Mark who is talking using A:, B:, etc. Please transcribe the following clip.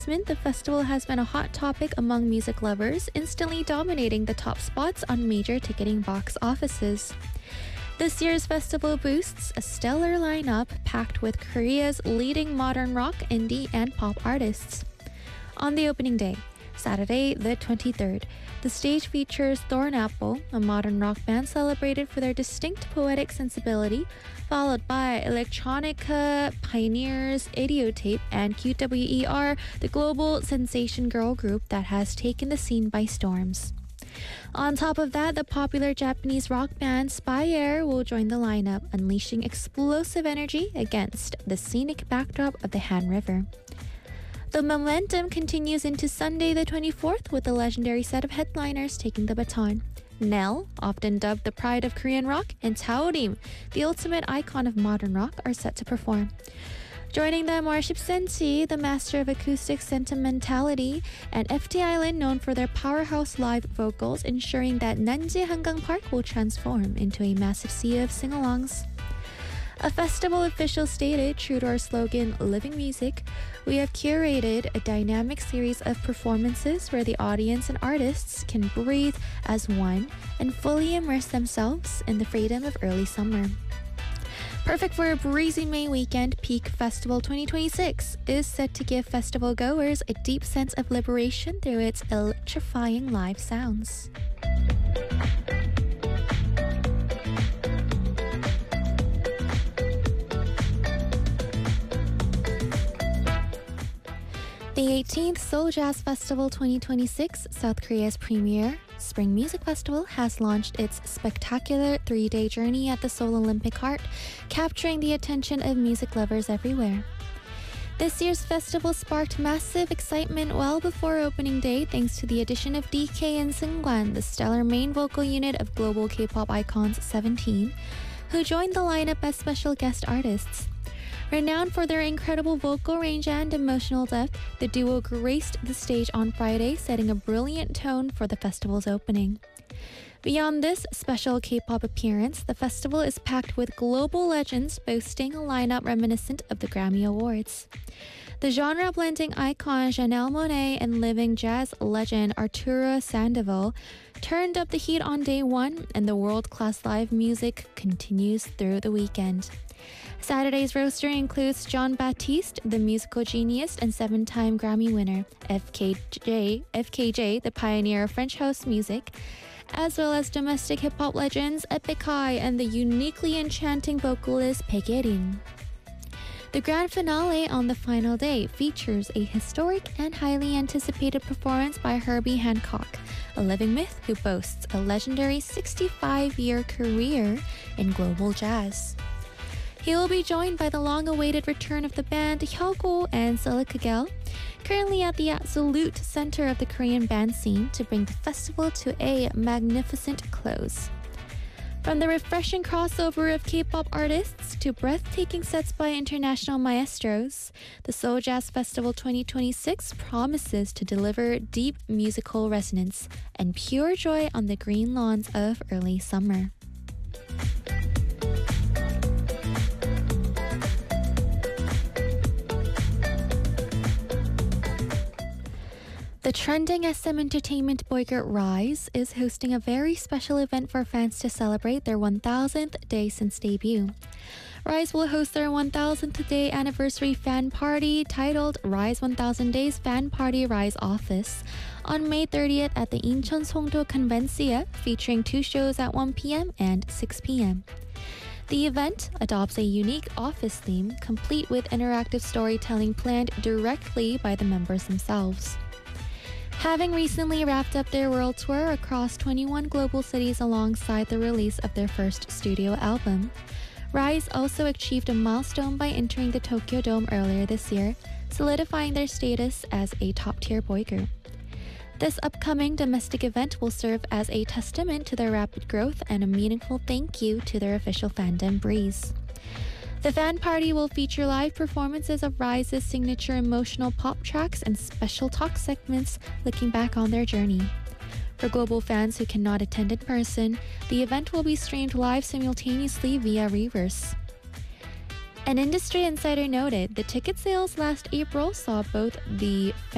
A: The festival has been a hot topic among music lovers, instantly dominating the top spots on major ticketing box offices. This year's festival boasts a stellar lineup packed with Korea's leading modern rock, indie, and pop artists. On the opening day, Saturday the 23rd, the stage features Thornapple, a modern rock band celebrated for their distinct poetic sensibility, followed by Electronica pioneers Idiotape and QWER, the global sensation girl group that has taken the scene by storms. On top of that, the popular Japanese rock band Spire will join the lineup, unleashing explosive energy against the scenic backdrop of the Han River. The momentum continues into Sunday the 24th with a legendary set of headliners taking the baton. Nell, often dubbed the pride of Korean rock, and Taorim, the ultimate icon of modern rock, are set to perform. Joining them are 10cm, the master of acoustic sentimentality, and FT Island, known for their powerhouse live vocals, ensuring that Nanji Hangang Park will transform into a massive sea of sing-alongs. A festival official stated, true to our slogan, Living Music, we have curated a dynamic series of performances where the audience and artists can breathe as one and fully immerse themselves in the freedom of early summer. Perfect for a breezy May weekend, Peak Festival 2026 is set to give festival goers a deep sense of liberation through its electrifying live sounds. The 18th Seoul Jazz Festival 2026, South Korea's premier spring music festival, has launched its spectacular 3-day journey at the Seoul Olympic Heart, capturing the attention of music lovers everywhere. This year's festival sparked massive excitement well before opening day thanks to the addition of DK and Seungkwan, the stellar main vocal unit of global K-pop icons 17, who joined the lineup as special guest artists. Renowned for their incredible vocal range and emotional depth, the duo graced the stage on Friday, setting a brilliant tone for the festival's opening. Beyond this special K-pop appearance, the festival is packed with global legends, boasting a lineup reminiscent of the Grammy Awards. The genre-blending icon Janelle Monáe and living jazz legend Arturo Sandoval turned up the heat on day one, and the world-class live music continues through the weekend. Saturday's roster includes John Baptiste, the musical genius and 7-time Grammy winner, FKJ, the pioneer of French house music, as well as domestic hip-hop legends Epic High and the uniquely enchanting vocalist Baekhyun. The grand finale on the final day features a historic and highly anticipated performance by Herbie Hancock, a living myth who boasts a legendary 65-year career in global jazz. He will be joined by the long-awaited return of the band Hyeogo and Silicagel, currently at the absolute center of the Korean band scene, to bring the festival to a magnificent close. From the refreshing crossover of K-pop artists to breathtaking sets by international maestros, the Seoul Jazz Festival 2026 promises to deliver deep musical resonance and pure joy on the green lawns of early summer. The trending SM Entertainment boy group Rise is hosting a very special event for fans to celebrate their 1000th day since debut. Rise will host their 1000th day anniversary fan party titled Rise 1000 Days Fan Party Rise Office on May 30th at the Incheon Songdo Convencia, featuring 2 shows at 1 p.m. and 6 p.m. The event adopts a unique office theme, complete with interactive storytelling planned directly by the members themselves. Having recently wrapped up their world tour across 21 global cities alongside the release of their first studio album, Rise also achieved a milestone by entering the Tokyo Dome earlier this year, solidifying their status as a top-tier boy group. This upcoming domestic event will serve as a testament to their rapid growth and a meaningful thank you to their official fandom, Breeze. The fan party will feature live performances of Rise's signature emotional pop tracks and special talk segments looking back on their journey. For global fans who cannot attend in person, the event will be streamed live simultaneously via Reverse. An industry insider noted the ticket sales last April saw both the